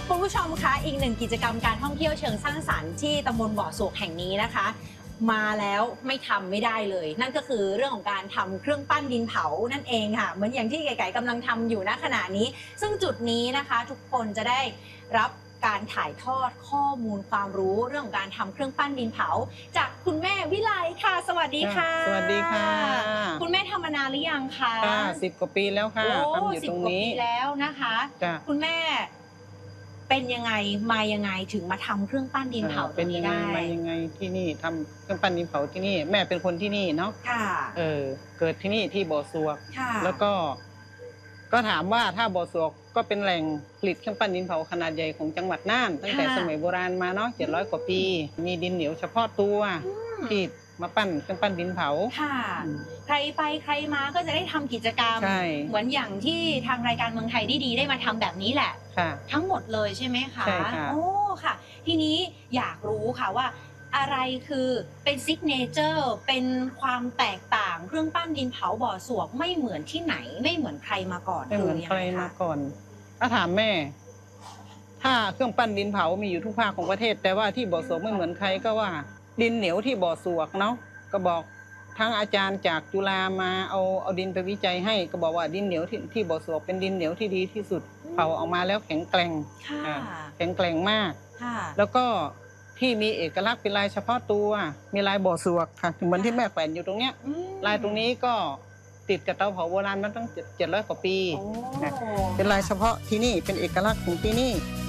คุณผู้ชมคะอีกหนึ่งกิจกรรมการท่องเที่ยวเชิงสร้างสรรค์ที่ตำบลบ่อสวกแห่งนี้นะคะ มาแล้วไม่ทำไม่ได้เลย นั่นก็คือเรื่องของการทำเครื่องปั้นดินเผานั่นเองค่ะเหมือนอย่างที่ไก่ๆกำลังทำอยู่ณขณะนี้ ซึ่งจุดนี้นะคะทุกคนจะได้รับการถ่ายทอดข้อมูลความรู้เรื่องของการทำเครื่องปั้นดินเผาจากคุณแม่วิไลค่ะ สวัสดีค่ะสวัสดีค่ะคุณแม่ทำมานานหรือยังคะ 10 กว่าปีแล้วค่ะทำอยู่ตรงนี้ 10 กว่าปีแล้วนะคะคุณแม่เป็นยังไงมายังไงถึงมาทำเครื่องปั้นดินเผาตรงนี้ได้มายังไงที่นี่ทำเครื่องปั้นดินเผาที่นี่แม่เป็นคนที่นี่เนาะค่ะเกิดที่นี่ที่บ่อสวกแล้วก็ถามว่าถ้าบ่อสวกก็เป็นแหล่งผลิตเครื่องปั้นดินเผาขนาดใหญ่ของจังหวัดน่านตั้งแต่สมัยโบราณมาเนาะ700 กว่าปีมีดินเหนียวเฉพาะตัวที่มาปั้นเครื่องปั้นดินเผาค่ะใครไปใครมาก็จะได้ทำกิจกรรมเหมือนอย่างที่ทางรายการเมืองไทยดีได้มาทำแบบนี้แหละทั้งหมดเลยใช่ไหมคะใช่ค่ะโอ้ค่ะทีนี้อยากรู้ค่ะว่าอะไรคือเป็นซิกเนเจอร์เป็นความแตกต่างเครื่องปั้นดินเผาบ่อสวกไม่เหมือนที่ไหนไม่เหมือนใครมาก่อนไม่เหมือนใครมาก่อนถ้าถามแม่ถ้าเครื่องปั้นดินเผามีอยู่ทุกภาคของประเทศแต่ว่าที่บ่อสวกไม่เหมือนใครก็ว่าดินเหนียวที่บ่อสวกเนาะก็บอกทั้งอาจารย์จากจุฬามาเอาดินไปวิจัยให้ก็บอกว่าดินเหนียวที่บ่อสวกเป็นดินเหนียวที่ดีที่สุดเผาออกมาแล้วแข็งแกร่งแข็งแกร่งมากแล้วก็ที่มีเอกลักษณ์เป็นลายเฉพาะตัวมีลายบ่อสวกค่ะเหมือนที่แม่แขวนอยู่ตรงเนี้ยลายตรงนี้ก็ติดกับเตาเผาโบราณมาตั้ง700 กว่าปีเป็นลายเฉพาะที่นี่เป็นเอกลักษณ์ของที่นี่